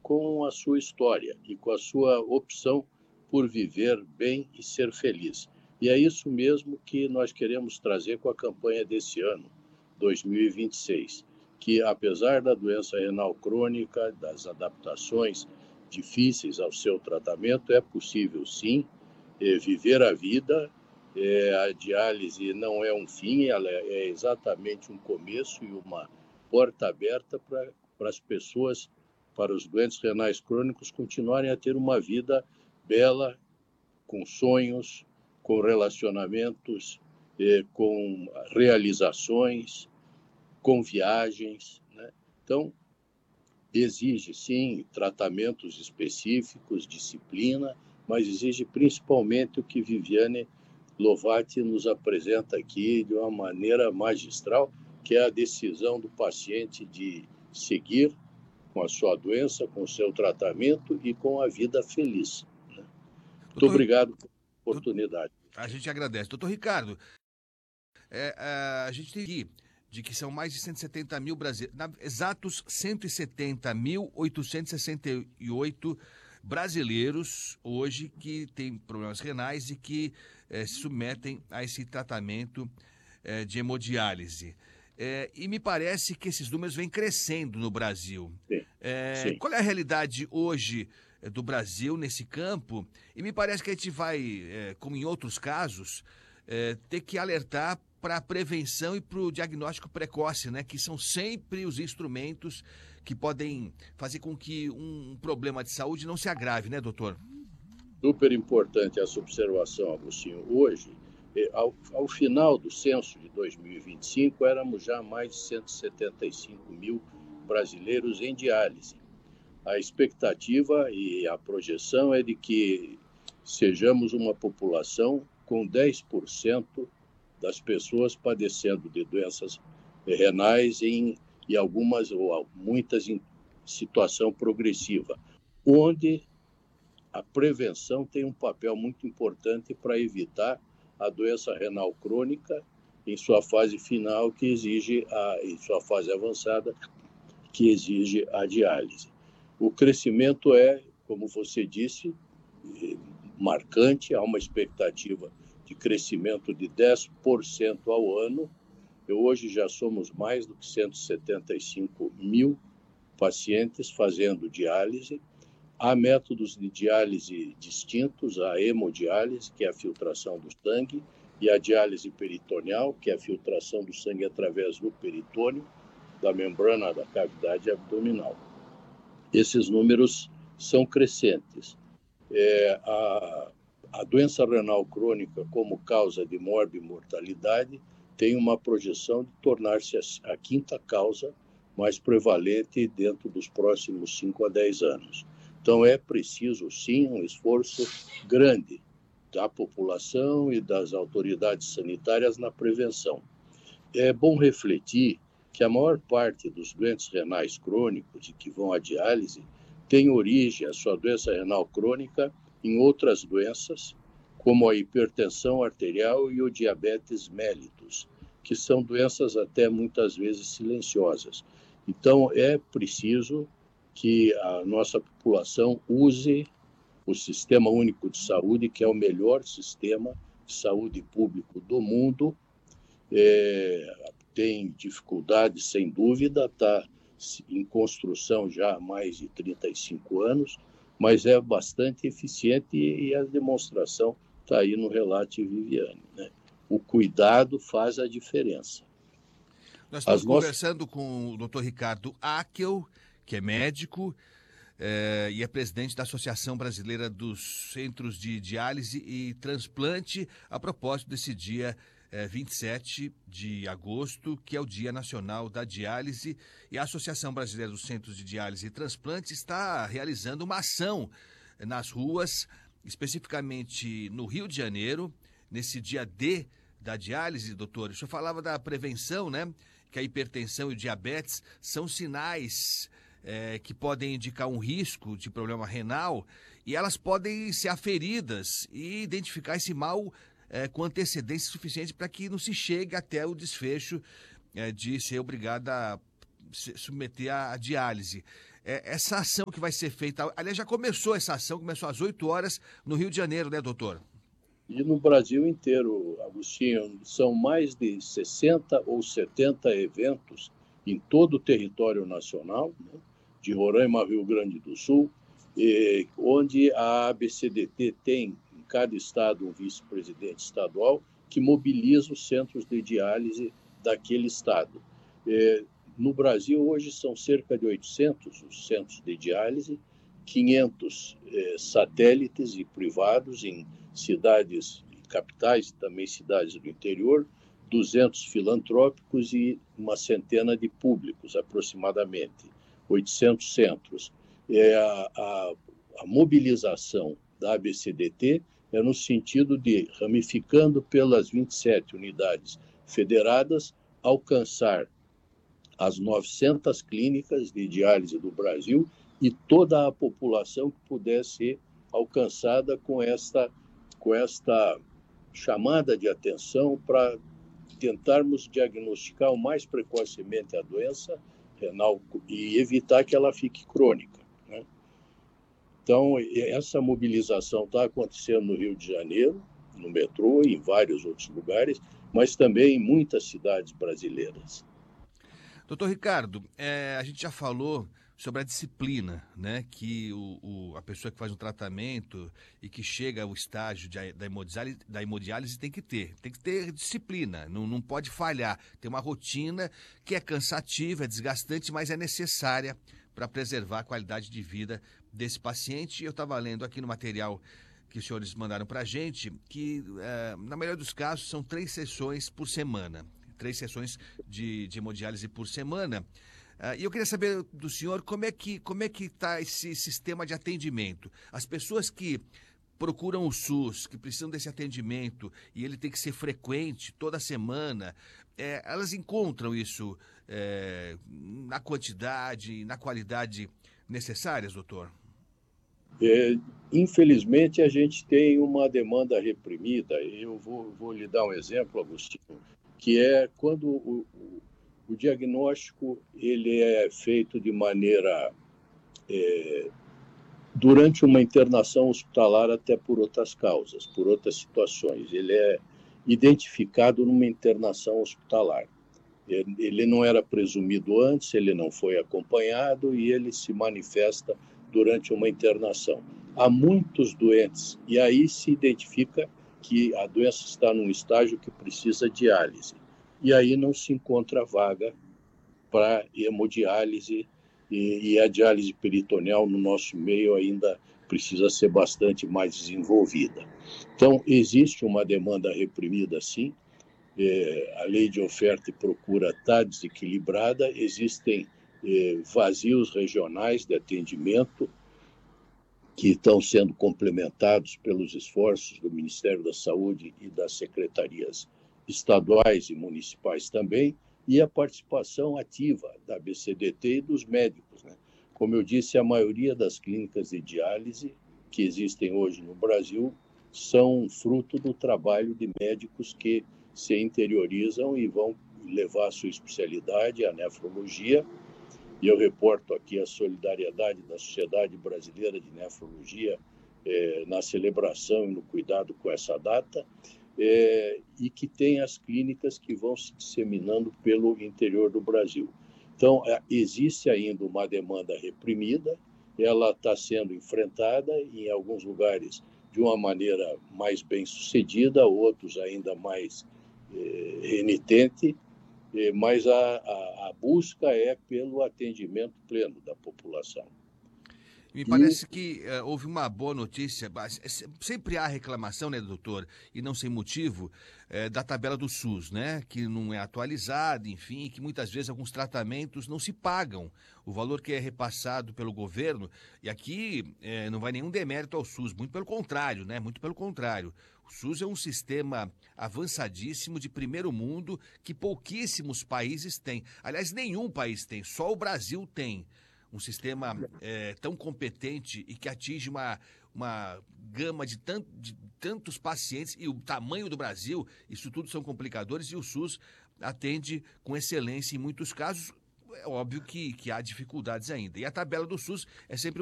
com a sua história e com a sua opção por viver bem e ser feliz. E é isso mesmo que nós queremos trazer com a campanha desse ano, 2026, que apesar da doença renal crônica, das adaptações difíceis ao seu tratamento, é possível sim viver a vida. A diálise não é um fim, ela é exatamente um começo e uma porta aberta para as pessoas, para os doentes renais crônicos continuarem a ter uma vida bela, com sonhos, com relacionamentos, com realizações, com viagens, né? Então, exige, sim, tratamentos específicos, disciplina, mas exige principalmente o que Viviane Lovati nos apresenta aqui de uma maneira magistral, que é a decisão do paciente de seguir com a sua doença, com o seu tratamento e com a vida feliz. Muito obrigado pela oportunidade. A gente agradece. Doutor Ricardo, a gente tem aqui de que são mais de 170 mil brasileiros, exatos 170.868 brasileiros hoje que têm problemas renais e que se submetem a esse tratamento de hemodiálise. E me parece que esses números vêm crescendo no Brasil. Sim. Qual é a realidade hoje do Brasil nesse campo? E me parece que a gente vai, como em outros casos, ter que alertar para a prevenção e para o diagnóstico precoce, né? Que são sempre os instrumentos que podem fazer com que um problema de saúde não se agrave, né, doutor? Super importante essa observação, Agostinho. Hoje, ao final do censo de 2025, éramos já mais de 175 mil brasileiros em diálise. A expectativa e a projeção é de que sejamos uma população com 10% das pessoas padecendo de doenças renais e algumas ou muitas em situação progressiva, onde a prevenção tem um papel muito importante para evitar a doença renal crônica em sua fase final, que exige em sua fase avançada, que exige a diálise. O crescimento é, como você disse, marcante, há uma expectativa de crescimento de 10% ao ano. Hoje já somos mais do que 175 mil pacientes fazendo diálise. Há métodos de diálise distintos, a hemodiálise, que é a filtração do sangue, e a diálise peritoneal, que é a filtração do sangue através do peritônio, da membrana da cavidade abdominal. Esses números são crescentes. A doença renal crônica, como causa de morbimortalidade, tem uma projeção de tornar-se a quinta causa mais prevalente dentro dos próximos 5 a 10 anos. Então, é preciso, sim, um esforço grande da população e das autoridades sanitárias na prevenção. É bom refletir que a maior parte dos doentes renais crônicos e que vão à diálise tem origem, a sua doença renal crônica, em outras doenças, como a hipertensão arterial e o diabetes mellitus, que são doenças até muitas vezes silenciosas. Então, é preciso que a nossa população use o Sistema Único de Saúde, que é o melhor sistema de saúde público do mundo. Tem dificuldades, sem dúvida, está em construção já há mais de 35 anos, mas é bastante eficiente e a demonstração está aí no relato de Viviane, né? O cuidado faz a diferença. Nós estamos conversando com o Dr. Ricardo Akel, que é médico e é presidente da Associação Brasileira dos Centros de Diálise e Transplante, a propósito desse dia 27 de agosto, que é o Dia Nacional da Diálise, e a Associação Brasileira dos Centros de Diálise e Transplante está realizando uma ação nas ruas, especificamente no Rio de Janeiro, nesse dia D da diálise, doutor. O senhor falava da prevenção, né? Que a hipertensão e o diabetes são sinais que podem indicar um risco de problema renal e elas podem ser aferidas e identificar esse mal com antecedência suficiente para que não se chegue até o desfecho de ser obrigado a se submeter à diálise. essa ação que vai ser feita. Aliás, já começou essa ação, começou às 8 horas no Rio de Janeiro, né, doutor? E no Brasil inteiro, Agostinho, são mais de 60 ou 70 eventos em todo o território nacional, né, de Roraima a Rio Grande do Sul, onde a ABCDT tem, em cada estado, um vice-presidente estadual que mobiliza os centros de diálise daquele estado. No Brasil, hoje, são cerca de 800 os centros de diálise, 500 satélites e privados em cidades capitais, também cidades do interior, 200 filantrópicos e uma centena de públicos, aproximadamente, 800 centros. A mobilização da ABCDT é no sentido de, ramificando pelas 27 unidades federadas, alcançar as 900 clínicas de diálise do Brasil e toda a população que pudesse ser alcançada com esta chamada de atenção para tentarmos diagnosticar o mais precocemente a doença renal e evitar que ela fique crônica, né? Então, essa mobilização está acontecendo no Rio de Janeiro, no metrô e em vários outros lugares, mas também em muitas cidades brasileiras. Doutor Ricardo, a gente já falou sobre a disciplina, né? Que a pessoa que faz um tratamento e que chega ao estágio da hemodiálise tem que ter disciplina, não pode falhar. Tem uma rotina que é cansativa, é desgastante, mas é necessária para preservar a qualidade de vida desse paciente. Eu estava lendo aqui no material que os senhores mandaram para a gente, que na maioria dos casos são 3 sessões por semana. 3 sessões de hemodiálise por semana. E eu queria saber do senhor como é que está esse sistema de atendimento. As pessoas que procuram o SUS, que precisam desse atendimento, e ele tem que ser frequente, toda semana, elas encontram isso na quantidade, na qualidade necessárias, doutor? Infelizmente, a gente tem uma demanda reprimida. Eu vou lhe dar um exemplo, Agostinho, que é quando o diagnóstico ele é feito de maneira durante uma internação hospitalar, até por outras causas, por outras situações. Ele é identificado numa internação hospitalar. Ele não era presumido antes, ele não foi acompanhado e ele se manifesta durante uma internação. Há muitos doentes e aí se identifica que a doença está num estágio que precisa de diálise. E aí não se encontra vaga para hemodiálise e a diálise peritoneal no nosso meio ainda precisa ser bastante mais desenvolvida. Então, existe uma demanda reprimida, sim. A lei de oferta e procura está desequilibrada, existem vazios regionais de atendimento que estão sendo complementados pelos esforços do Ministério da Saúde e das secretarias estaduais e municipais também, e a participação ativa da ABCDT e dos médicos, né? Como eu disse, a maioria das clínicas de diálise que existem hoje no Brasil são fruto do trabalho de médicos que se interiorizam e vão levar a sua especialidade, a nefrologia. E eu reporto aqui a solidariedade da Sociedade Brasileira de Nefrologia na celebração e no cuidado com essa data, e que tem as clínicas que vão se disseminando pelo interior do Brasil. Então, existe ainda uma demanda reprimida, ela está sendo enfrentada em alguns lugares de uma maneira mais bem-sucedida, outros ainda mais renitente, mas a busca é pelo atendimento pleno da população. Me parece que houve uma boa notícia, sempre há reclamação, né, doutor, e não sem motivo, da tabela do SUS, né, que não é atualizada, enfim, que muitas vezes alguns tratamentos não se pagam, o valor que é repassado pelo governo, e aqui não vai nenhum demérito ao SUS, muito pelo contrário, né, muito pelo contrário. O SUS é um sistema avançadíssimo de primeiro mundo que pouquíssimos países têm. Aliás, nenhum país tem, só o Brasil tem um sistema tão competente e que atinge uma gama de tantos pacientes, e o tamanho do Brasil, isso tudo são complicadores, e o SUS atende com excelência em muitos casos, é óbvio que há dificuldades ainda. E a tabela do SUS é sempre